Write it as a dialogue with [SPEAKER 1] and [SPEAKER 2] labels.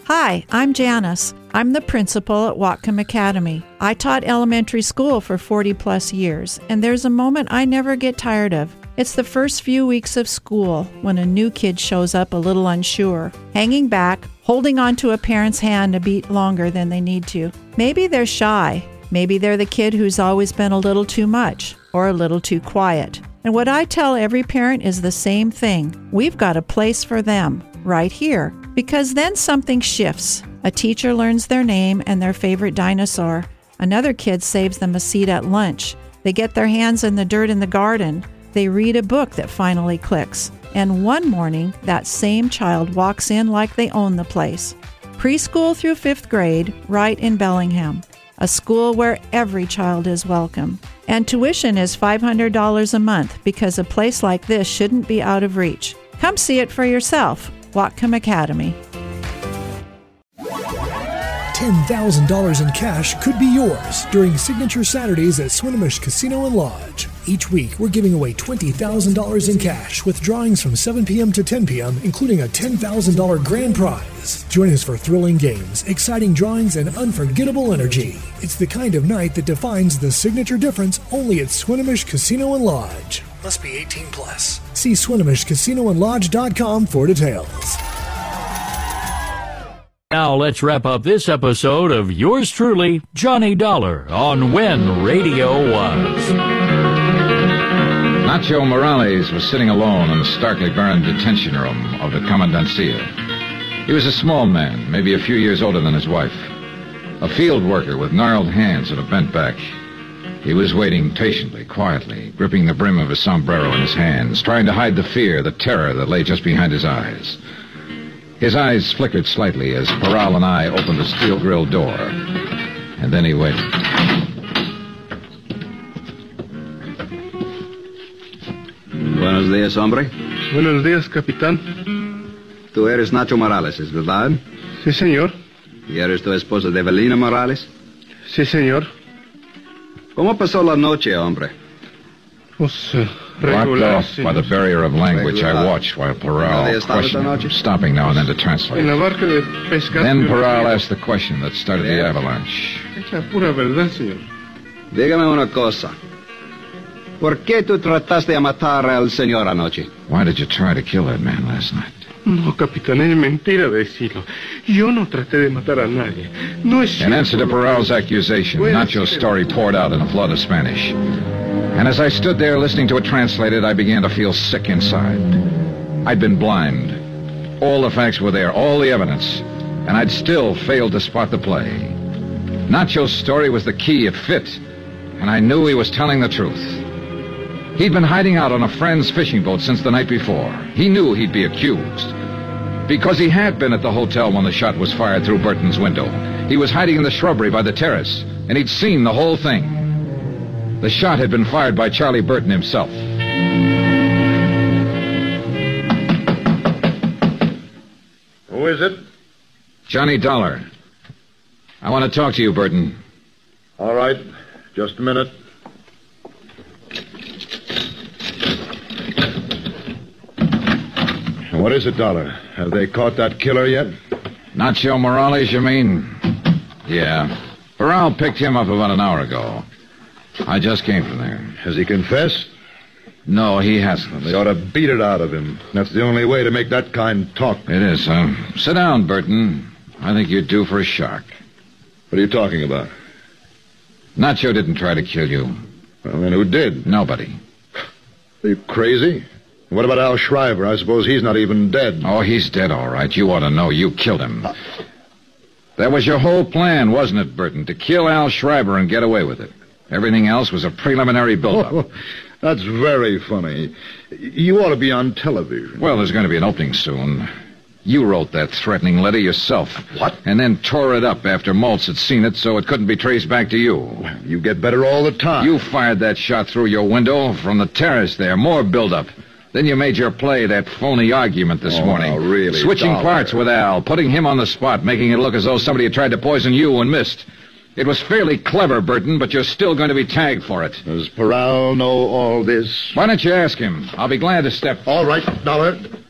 [SPEAKER 1] Hi, I'm Janice. I'm the principal at Whatcom Academy. I taught elementary school for 40 plus years, and there's a moment I never get tired of. It's the first few weeks of school when a new kid shows up a little unsure, hanging back, holding onto a parent's hand a beat longer than they need to. Maybe they're shy. Maybe they're the kid who's always been a little too much or a little too quiet. And what I tell every parent is the same thing. We've got a place for them right here, because then something shifts. A teacher learns their name and their favorite dinosaur. Another kid saves them a seat at lunch. They get their hands in the dirt in the garden. They read a book that finally clicks. And one morning, that same child walks in like they own the place. Preschool through 5th grade, right in Bellingham. A school where every child is welcome. And tuition is $500 a month because a place like this shouldn't be out of reach. Come see it for yourself. Whatcom Academy.
[SPEAKER 2] $10,000 in cash could be yours during Signature Saturdays at Swinomish Casino and Lodge. Each week, we're giving away $20,000 in cash with drawings from 7 p.m. to 10 p.m., including a $10,000 grand prize. Join us for thrilling games, exciting drawings, and unforgettable energy. It's the kind of night that defines the signature difference only at Swinomish Casino and Lodge. Must be 18 plus. See SwinomishCasinoandLodge.com for details.
[SPEAKER 3] Now let's wrap up this episode of yours truly, Johnny Dollar, on When Radio Was.
[SPEAKER 4] Nacho Morales was sitting alone in the starkly barren detention room of the Comandancia. He was a small man, maybe a few years older than his wife. A field worker with gnarled hands and a bent back. He was waiting patiently, quietly, gripping the brim of his sombrero in his hands, trying to hide the fear, the terror that lay just behind his eyes. His eyes flickered slightly as Peral and I opened the steel-grilled door. And then he waited.
[SPEAKER 5] Buenos días, hombre.
[SPEAKER 6] Buenos días, capitán.
[SPEAKER 5] Tú eres Nacho Morales, ¿es verdad?
[SPEAKER 6] Sí, señor.
[SPEAKER 5] ¿Y eres tu esposa de Evelina Morales?
[SPEAKER 6] Sí, señor.
[SPEAKER 5] ¿Cómo pasó la noche, hombre?
[SPEAKER 6] Pues,
[SPEAKER 4] Blocked
[SPEAKER 6] regular,
[SPEAKER 4] off by the barrier of language, I watched while Peral questioned him, stopping now and then to translate.
[SPEAKER 6] En la barca de pesca.
[SPEAKER 4] Then Peral asked the question that started the avalanche.
[SPEAKER 6] Es la pura verdad, señor.
[SPEAKER 5] Dígame una cosa. ¿Por qué tú trataste de matar al señor anoche?
[SPEAKER 4] Why did you try to kill that man last night?
[SPEAKER 6] No, capitán, es mentira decirlo. Yo no traté de matar a nadie. No es cierto.
[SPEAKER 4] In answer to Peral's accusation, Nacho's story poured out in a flood of Spanish. And as I stood there listening to it translated, I began to feel sick inside. I'd been blind. All the facts were there, all the evidence, and I'd still failed to spot the play. Nacho's story was the key. It fit, and I knew he was telling the truth. He'd been hiding out on a friend's fishing boat since the night before. He knew he'd be accused. Because he had been at the hotel when the shot was fired through Burton's window. He was hiding in the shrubbery by the terrace, and he'd seen the whole thing. The shot had been fired by Charlie Burton himself.
[SPEAKER 6] Who is it?
[SPEAKER 4] Johnny Dollar. I want to talk to you, Burton.
[SPEAKER 6] All right. Just a minute.
[SPEAKER 7] What is it, Dollar? Have they caught that killer yet?
[SPEAKER 4] Nacho Morales, you mean? Yeah. Peral picked him up about an hour ago. I just came from there.
[SPEAKER 7] Has he confessed?
[SPEAKER 4] No, he hasn't.
[SPEAKER 7] They ought to beat it out of him. That's the only way to make that kind talk.
[SPEAKER 4] It is, huh? Sit down, Burton. I think you're due for a shock.
[SPEAKER 7] What are you talking about?
[SPEAKER 4] Nacho didn't try to kill you.
[SPEAKER 7] Well, then who did?
[SPEAKER 4] Nobody.
[SPEAKER 7] Are you crazy? What about Al Shriver? I suppose he's not even dead.
[SPEAKER 4] Oh, he's dead, all right. You ought to know. You killed him. That was your whole plan, wasn't it, Burton? To kill Al Shriver and get away with it. Everything else was a preliminary build-up.
[SPEAKER 7] Oh, that's very funny. You ought to be on television.
[SPEAKER 4] Well, there's going to be an opening soon. You wrote that threatening letter yourself.
[SPEAKER 7] What?
[SPEAKER 4] And then tore it up after Maltz had seen it so it couldn't be traced back to you.
[SPEAKER 7] Well, you get better all the time.
[SPEAKER 4] You fired that shot through your window from the terrace there. More build-up. Then you made your play, that phony argument this morning.
[SPEAKER 7] Oh, really?
[SPEAKER 4] Switching parts with Al, putting him on the spot, making it look as though somebody had tried to poison you and missed. It was fairly clever, Burton, but you're still going to be tagged for it.
[SPEAKER 7] Does Peral know all this?
[SPEAKER 4] Why don't you ask him? I'll be glad to step...
[SPEAKER 7] All right, Dollar.